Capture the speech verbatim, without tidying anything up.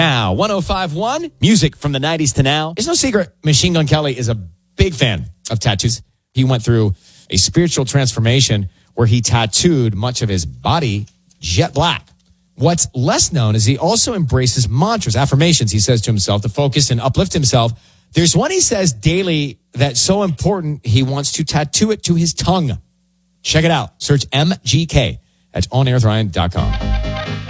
now. one oh five point one, music from the nineties to now. It's no secret, Machine Gun Kelly is a big fan of tattoos. He went through a spiritual transformation where he tattooed much of his body jet black. What's less known is he also embraces mantras, affirmations, he says to himself, to focus and uplift himself. There's one he says daily that's so important, he wants to tattoo it to his tongue. Check it out. Search M G K at on air with ryan dot com.